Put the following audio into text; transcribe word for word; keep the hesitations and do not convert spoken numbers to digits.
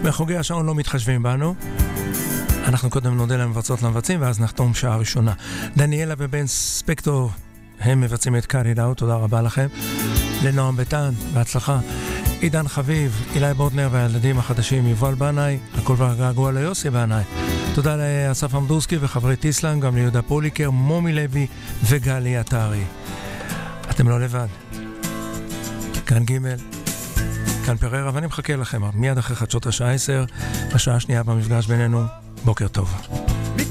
בחוגי השעון לא מתחשבים בנו. אנחנו קודם נודה למבצעות למבצעים, ואז נחתום שעה ראשונה. דניאלה ובן ספקטור, הם מבצעים את קארי דאו, תודה רבה לכם. לנועם ביטן, בהצלחה. עידן חביב, אילי בוטנר והילדים החדשים, יובל בנאי, הכל והגעגוע ליוסי בנאי. תודה לאסף עמדורסקי וחברי טיסלן, גם ליהודה פוליקר, מומי לוי וגלי עטרי. אתם לא לבד. כאן ג' כאן פררה, ואני מחכה לכם מיד אחרי חדשות השעה עשר, בשעה השנייה במפגש בינינו. בוקר טוב.